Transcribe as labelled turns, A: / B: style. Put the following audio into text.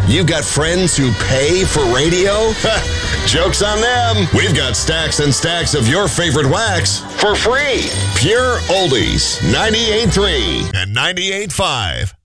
A: You got friends who pay for radio? Joke's on them. We've got stacks and stacks of your favorite wax for free. Pure Oldies, 98.3 and 98.5.